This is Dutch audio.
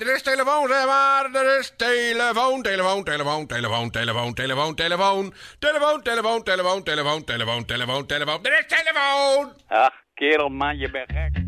Er is telefoon, zeg maar. Er is telefoon, telefoon, telefoon, telefoon, telefoon, telefoon, telefoon. Telefoon, telefoon, telefoon, telefoon, telefoon, telefoon, telefoon. Er is telefoon! Ach, kerel man, je bent gek.